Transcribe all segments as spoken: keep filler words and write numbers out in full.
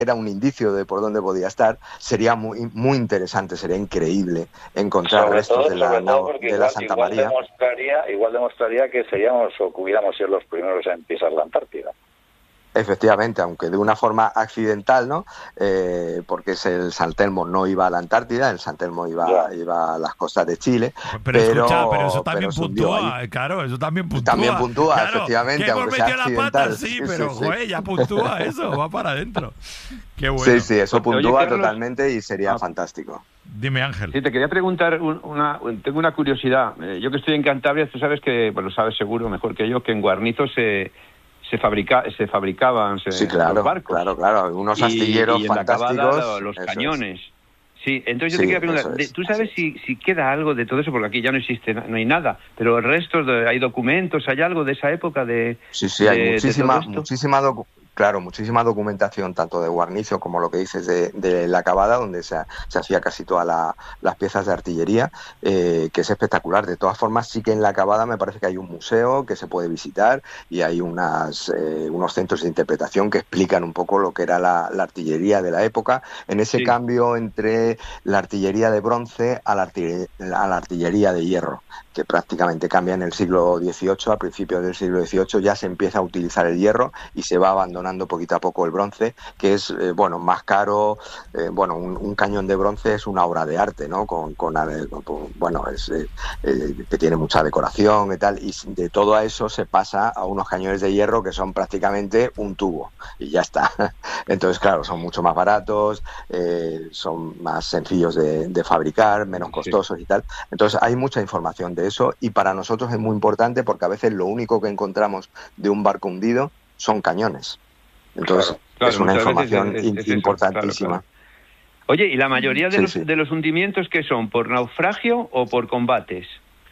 era un indicio de por dónde podía estar, sería muy muy interesante, sería increíble encontrar sobre restos todo, de la, sobre todo porque de la igual, Santa igual María. demostraría, igual demostraría que seríamos o que hubiéramos sido los primeros en pisar la Antártida. Efectivamente, aunque de una forma accidental, ¿no? Eh, porque es el San Telmo no iba a la Antártida, el San Telmo iba, iba a las costas de Chile, Pero escucha, pero eso pero, también pero se hundió ahí. puntúa, claro, eso también También puntúa. puntúa, Claro, que efectivamente, hemos aunque sea metido la pata, accidental. sí, Sí, pero, sí, sí. joder, ya puntúa eso, va para adentro. Qué bueno. Sí, sí, eso puntúa Oye, Carlos, totalmente y sería ah, fantástico. Dime, Ángel. Sí, te quería preguntar un- una, tengo una curiosidad. Eh, yo que estoy en Cantabria, tú sabes que, bueno, sabes seguro mejor que yo, que en Guarnizo se se fabrica, se fabricaban se, Sí, los claro, barcos. claro, claro, unos Y, astilleros y en la cavada lo- fantásticos. los Eso cañones. Sí, entonces yo Sí, te quería preguntar, eso de- es, ¿tú así sabes es. si, si queda algo de todo eso? Porque aquí ya no existe, no hay nada, pero el resto, de, hay documentos, hay algo de esa época de, Sí, sí, de, hay de muchísima, todo esto. muchísima docu- claro, muchísima documentación, tanto de Guarnizo como lo que dices de, de la Cavada, donde se, se hacía casi todas la, las piezas de artillería, eh, que es espectacular. De todas formas, sí que en la Cavada me parece que hay un museo que se puede visitar y hay unas, eh, unos centros de interpretación que explican un poco lo que era la, la artillería de la época, en ese Sí. cambio entre la artillería de bronce a la artillería, a la artillería de hierro, que prácticamente cambia en el siglo dieciocho, a principios del siglo dieciocho ya se empieza a utilizar el hierro y se va abandonando poquito a poco el bronce, que es eh, bueno más caro. Eh, bueno, un, un cañón de bronce es una obra de arte, ¿no? Con, con, con bueno, es eh, eh, que tiene mucha decoración y tal, y de todo a eso se pasa a unos cañones de hierro que son prácticamente un tubo y ya está. Entonces, claro, son mucho más baratos, eh, son más sencillos de, de fabricar, menos costosos y tal. Entonces, hay mucha información de eso y para nosotros es muy importante porque a veces lo único que encontramos de un barco hundido son cañones. Entonces, Claro, claro, es una muchas información veces es- es- in- es eso, importantísima. claro, claro. Oye, ¿y la mayoría de, Sí, los, sí. de los hundimientos qué son? ¿Por naufragio o por combates?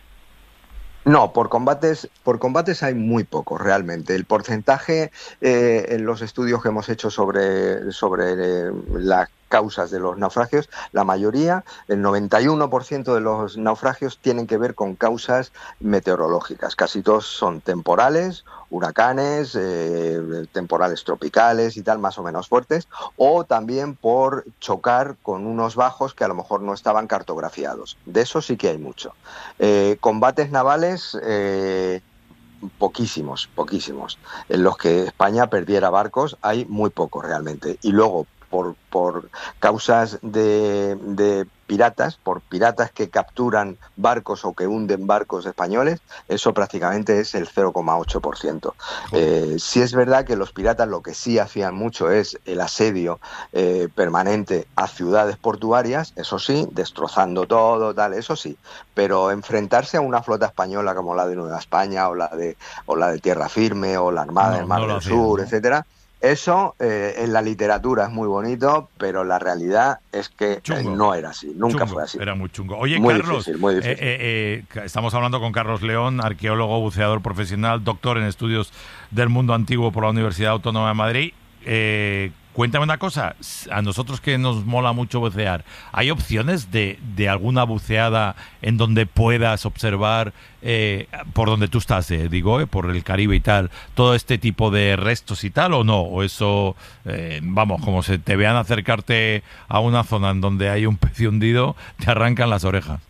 No, por combates, por combates hay muy pocos realmente. El porcentaje eh, en los estudios que hemos hecho sobre, sobre eh, las causas de los naufragios, la mayoría, el noventa y uno por ciento de los naufragios tienen que ver con causas meteorológicas. Casi todos son temporales, huracanes, eh, temporales tropicales y tal, más o menos fuertes, o también por chocar con unos bajos que a lo mejor no estaban cartografiados. De eso sí que hay mucho. Eh, combates navales, eh, poquísimos, poquísimos. En los que España perdiera barcos hay muy pocos realmente. Y luego, por, por causas de, de piratas, por piratas que capturan barcos o que hunden barcos españoles, eso prácticamente es el cero coma ocho por ciento. Eh, sí es verdad que los piratas lo que sí hacían mucho es el asedio eh, permanente a ciudades portuarias, eso sí, destrozando todo, tal, eso sí, pero enfrentarse a una flota española como la de Nueva España o la de, o la de Tierra Firme o la Armada No, del Mar no lo del hacían, Sur, ¿no? etcétera, eso eh, en la literatura es muy bonito, pero la realidad es que eh, Chungo. no era así, nunca Chungo, fue así. era muy chungo. Oye, Muy Carlos, difícil, muy eh, difícil. eh, eh, estamos hablando con Carlos León, arqueólogo, buceador profesional, doctor en estudios del mundo antiguo por la Universidad Autónoma de Madrid. Eh, cuéntame una cosa, a nosotros que nos mola mucho bucear, ¿hay opciones de, de alguna buceada en donde puedas observar, eh, por donde tú estás, eh, digo, eh, por el Caribe y tal, todo este tipo de restos y tal, o no? O eso, eh, vamos, como se te vean acercarte a una zona en donde hay un pez hundido, te arrancan las orejas.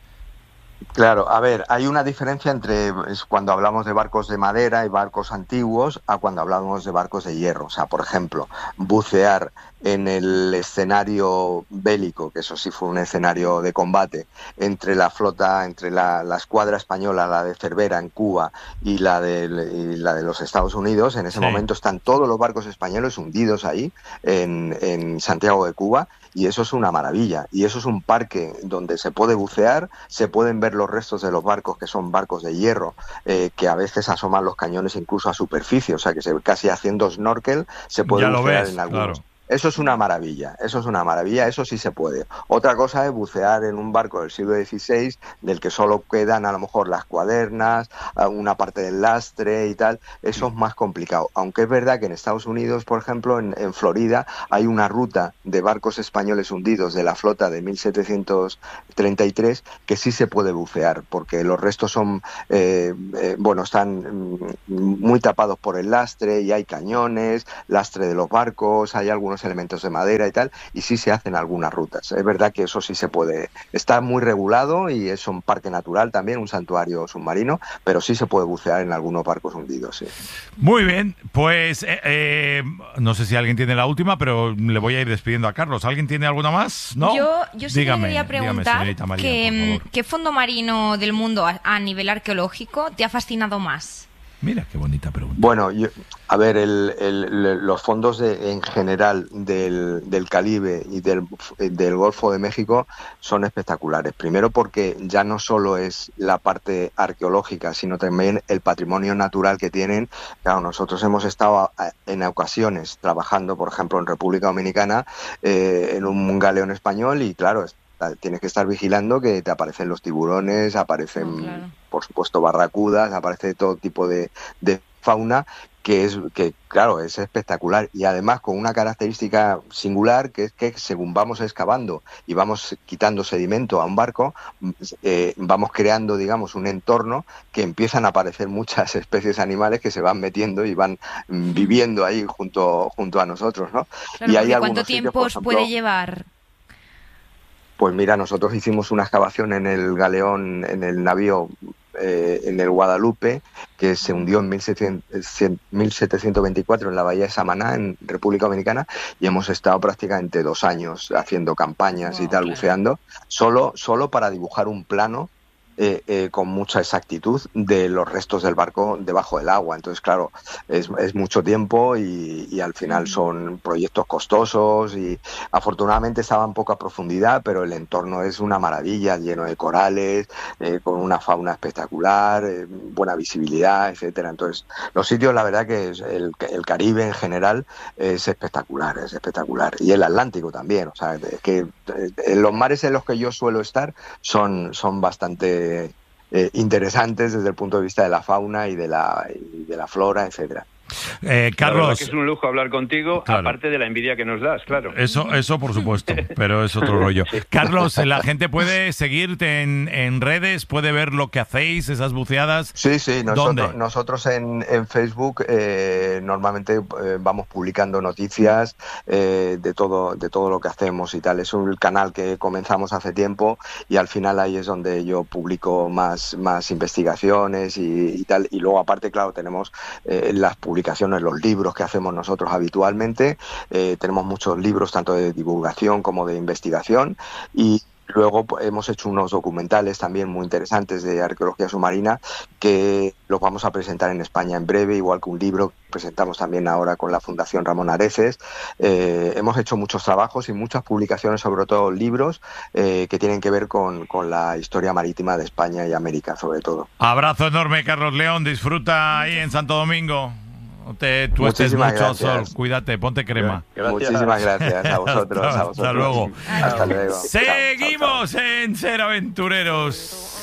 Claro, a ver, hay una diferencia entre es cuando hablamos de barcos de madera y barcos antiguos a cuando hablamos de barcos de hierro. O sea, por ejemplo, bucear en el escenario bélico, que eso sí fue un escenario de combate, entre la flota, entre la, la escuadra española, la de Cervera en Cuba y la de, y la de los Estados Unidos, en ese Sí. momento están todos los barcos españoles hundidos ahí en, en Santiago de Cuba, y eso es una maravilla. Y eso es un parque donde se puede bucear, se pueden ver los restos de los barcos, que son barcos de hierro, eh, que a veces asoman los cañones incluso a superficie, o sea que se, casi haciendo snorkel se puede Ya lo bucear ves, en algunos. claro. Eso es una maravilla, eso es una maravilla, eso sí se puede. Otra cosa es bucear en un barco del siglo dieciséis, del que solo quedan a lo mejor las cuadernas, una parte del lastre y tal, eso es más complicado. Aunque es verdad que en Estados Unidos, por ejemplo, en, en Florida, hay una ruta de barcos españoles hundidos de la flota de mil setecientos treinta y tres que sí se puede bucear, porque los restos son, eh, eh, bueno, están muy tapados por el lastre y hay cañones, lastre de los barcos, hay algunos algunos elementos de madera y tal, y sí se hacen algunas rutas. Es verdad que eso sí se puede, está muy regulado y es un parque natural también, un santuario submarino, pero sí se puede bucear en algunos barcos hundidos, sí. Muy bien, pues eh, eh, no sé si alguien tiene la última, pero le voy a ir despidiendo a Carlos. ¿Alguien tiene alguna más? ¿No? Yo, yo sí dígame, le quería preguntar dígame, María, que, ¿qué fondo marino del mundo a, a nivel arqueológico te ha fascinado más? Mira, qué bonita pregunta. Bueno, yo, a ver, el, el, los fondos de, en general del, del Caribe y del, del Golfo de México son espectaculares. Primero porque ya no solo es la parte arqueológica, sino también el patrimonio natural que tienen. Claro, nosotros hemos estado en ocasiones trabajando, por ejemplo, en República Dominicana, eh, en un galeón español y, claro, tienes que estar vigilando que te aparecen los tiburones, aparecen, oh, claro. por supuesto, barracudas, aparece todo tipo de, de fauna que es que claro es espectacular y además con una característica singular que es que según vamos excavando y vamos quitando sedimento a un barco, eh, vamos creando, digamos, un entorno que empiezan a aparecer muchas especies animales que se van metiendo y van viviendo ahí junto junto a nosotros, ¿no? Claro, y hay ¿cuánto tiempo os puede llevar? Pues mira, nosotros hicimos una excavación en el galeón, en el navío, eh, en el Guadalupe, que se hundió en mil setecientos veinticuatro en la bahía de Samaná, en República Dominicana, y hemos estado prácticamente dos años haciendo campañas wow, y tal, claro. buceando, solo, solo para dibujar un plano Eh, eh, con mucha exactitud de los restos del barco debajo del agua. Entonces, claro, es, es mucho tiempo y, y al final son proyectos costosos y afortunadamente estaban poco a profundidad, pero el entorno es una maravilla, lleno de corales, eh, con una fauna espectacular, eh, buena visibilidad, etcétera. Entonces, los sitios, la verdad que es el, el Caribe en general es espectacular, es espectacular. Y el Atlántico también, o sea, es que eh, los mares en los que yo suelo estar son, son bastante Eh, interesantes desde el punto de vista de la fauna y de la, y de la flora, etcétera. Eh, Carlos, que es un lujo hablar contigo, claro. aparte de la envidia que nos das, claro. Eso, eso por supuesto, pero es otro rollo. Sí. Carlos, la gente puede seguirte en, en redes, puede ver lo que hacéis, esas buceadas. Sí, sí, nosotros, ¿Dónde? nosotros en, en Facebook eh, normalmente eh, vamos publicando noticias eh, de todo, de todo lo que hacemos y tal. Es un canal que comenzamos hace tiempo y al final ahí es donde yo publico más, más investigaciones y, y tal. Y luego aparte, claro, tenemos eh, las publicaciones publicaciones, los libros que hacemos nosotros habitualmente. Eh, tenemos muchos libros tanto de divulgación como de investigación y luego pues, hemos hecho unos documentales también muy interesantes de arqueología submarina que los vamos a presentar en España en breve, igual que un libro que presentamos también ahora con la Fundación Ramón Areces. Eh, hemos hecho muchos trabajos y muchas publicaciones, sobre todo libros, eh, que tienen que ver con, con la historia marítima de España y América, sobre todo. Abrazo enorme, Carlos León. Disfruta ahí en Santo Domingo. No te tuestes mucho al sol, cuídate, ponte crema. Gracias. Muchísimas gracias a vosotros. hasta, a vosotros. Hasta luego. Hasta luego. Seguimos chao, chao, chao. en Ser Aventureros.